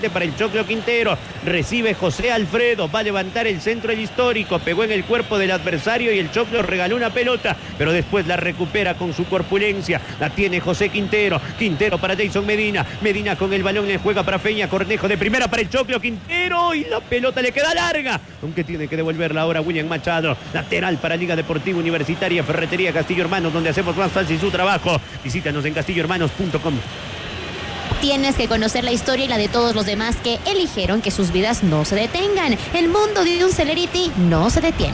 para el Choclo Quintero, recibe José Alfredo, va a levantar el centro el histórico, pegó en el cuerpo del adversario y el Choclo regaló una pelota, pero después la recupera con su corpulencia, la tiene José Quintero, Quintero para Jason Medina, Medina con el balón le juega para Peña, Cornejo de primera para el Choclo Quintero y la pelota le queda larga, aunque tiene que devolverla ahora William Machado, lateral para Liga Deportiva Universitaria, Ferretería Castillo Hermanos, donde hacemos más fácil su trabajo, visítanos en castillohermanos.com. Tienes que conocer la historia y la de todos los demás que eligieron que sus vidas no se detengan. El mundo de un Celerity no se detiene.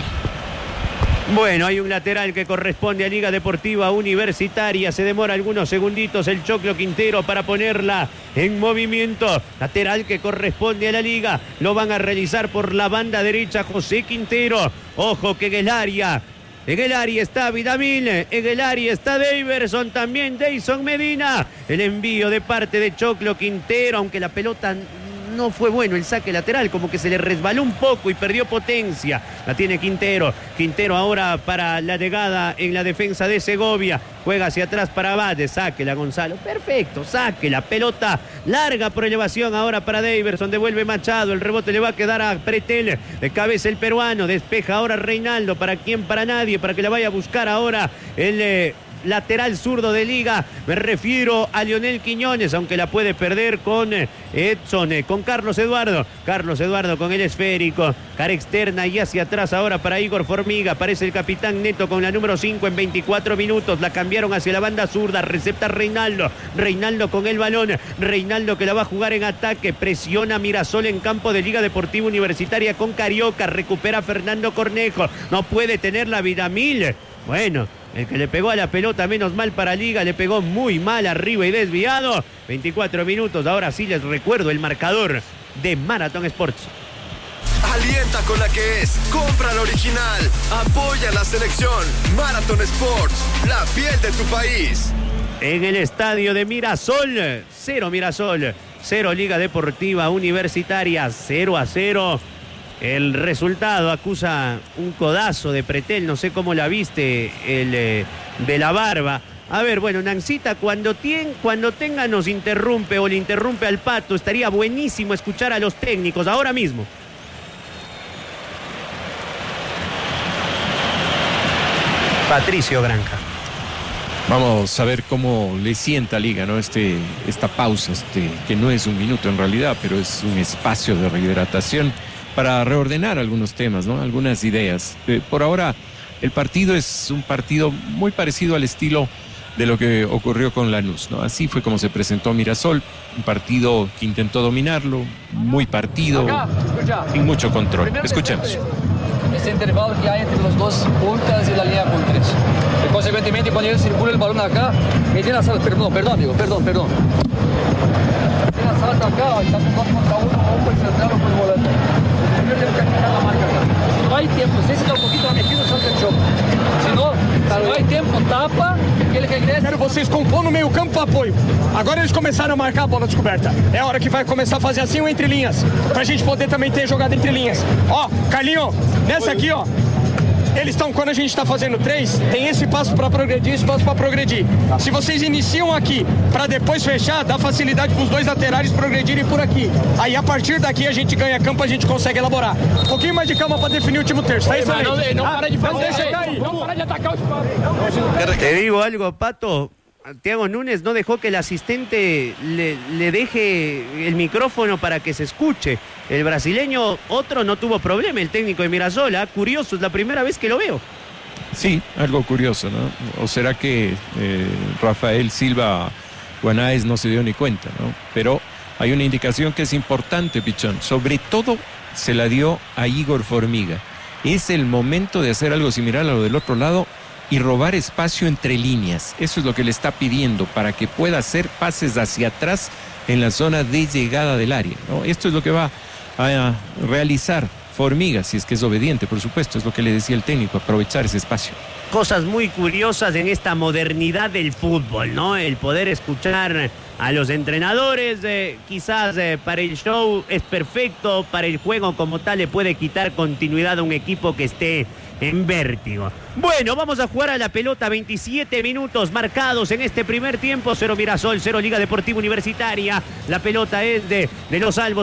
Bueno, hay un lateral que corresponde a Liga Deportiva Universitaria. Se demora algunos segunditos el Choclo Quintero para ponerla en movimiento. Lateral que corresponde a la Liga. Lo van a realizar por la banda derecha José Quintero. Ojo que en el área está Vidamil, en el área está Daverson, también Jason Medina. El envío de parte de Choclo Quintero, aunque la pelota no fue bueno, el saque lateral como que se le resbaló un poco y perdió potencia. La tiene Quintero. Quintero ahora para la llegada en la defensa de Segovia. Juega hacia atrás para Abate, sáquela Gonzalo. Perfecto, saque la pelota larga por elevación ahora para Daverson. Devuelve Machado, el rebote le va a quedar a Pretel. De cabeza el peruano, despeja ahora Reinaldo. ¿Para quién? Para nadie, para que la vaya a buscar ahora el lateral zurdo de Liga, me refiero a Lionel Quiñones, aunque la puede perder con Edson, con Carlos Eduardo con el esférico, cara externa y hacia atrás ahora para Igor Formiga, aparece el capitán Neto con la número 5 en 24 minutos, la cambiaron hacia la banda zurda, recepta Reinaldo con el balón, Reinaldo que la va a jugar en ataque, presiona Mirasol en campo de Liga Deportiva Universitaria con Carioca, recupera Fernando Cornejo, no puede tener la Vidamil, bueno, el que le pegó a la pelota, menos mal para Liga, le pegó muy mal arriba y desviado. 24 minutos, ahora sí les recuerdo el marcador de Marathon Sports. Alienta con la que es, compra la original, apoya la selección. Marathon Sports, la piel de tu país. En el estadio de Mirasol, 0 Mirasol, 0 Liga Deportiva Universitaria, 0-0. El resultado acusa un codazo de Pretel, no sé cómo la viste, el de la barba. A ver, bueno, Nancita, cuando tenga nos interrumpe o le interrumpe al Pato, estaría buenísimo escuchar a los técnicos ahora mismo. Patricio Granja. Vamos a ver cómo le sienta a Liga, ¿no? Esta pausa, que no es un minuto en realidad, pero es un espacio de rehidratación para reordenar algunos temas, ¿no? Algunas ideas. Por ahora, el partido es un partido muy parecido al estilo de lo que ocurrió con Lanús, ¿no? Así fue como se presentó Mirasol, un partido que intentó dominarlo, muy partido, sin mucho control. Escuchemos. Ese intervalo que hay entre los dos puntas y la línea con tres. Y consecuentemente, cuando ellos circula el balón acá, Medina salta, perdón, amigo, perdón. Medina salta acá, está con 2 contra 1, o por central o por volante. Tenemos que quitar la marca acá. Si no hay tiempo, si se da un poquito metido, salta el choque. Se não hay tempo, tapa, que ele regressa. Quero vocês compor no meio campo para apoio. Agora eles começaram a marcar a bola descoberta. É a hora que vai começar a fazer assim o entre linhas, pra gente poder também ter jogada entre linhas. Ó, Carlinho, nessa aqui, ó. Eles estão, quando a gente está fazendo 3, tem esse passo para progredir, esse passo para progredir. Se vocês iniciam aqui para depois fechar, dá facilidade para os dois laterais progredirem por aqui. Aí a partir daqui a gente ganha campo, a gente consegue elaborar. Um pouquinho mais de calma para definir o último terço. Tá isso aí? Não para de fazer, deixa cair. Não para de atacar o espaço. Te digo algo, Pato. Thiago Núñez no dejó que el asistente le deje el micrófono para que se escuche. El brasileño, otro no tuvo problema, el técnico de Mirasol. Curioso, es la primera vez que lo veo. Sí, algo curioso, ¿no? ¿O será que Rafael Silva Guanáez no se dio ni cuenta, ¿no? Pero hay una indicación que es importante, Pichón. Sobre todo se la dio a Igor Formiga. Es el momento de hacer algo similar a lo del otro lado y robar espacio entre líneas. Eso es lo que le está pidiendo para que pueda hacer pases hacia atrás en la zona de llegada del área, ¿no? Esto es lo que va a realizar Formiga, si es que es obediente, por supuesto, es lo que le decía el técnico, aprovechar ese espacio. Cosas muy curiosas en esta modernidad del fútbol, ¿no? El poder escuchar a los entrenadores, quizás para el show es perfecto, para el juego como tal le puede quitar continuidad a un equipo que esté en vértigo. Bueno, vamos a jugar a la pelota, 27 minutos marcados en este primer tiempo, 0 Mirasol, 0 Liga Deportiva Universitaria. La pelota es de los Albos.